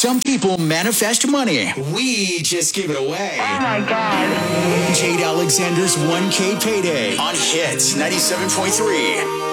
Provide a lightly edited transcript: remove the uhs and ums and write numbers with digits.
Some people manifest money. We just give it away. Oh my God. Jade Alexander's 1K Payday on Hits 97.3.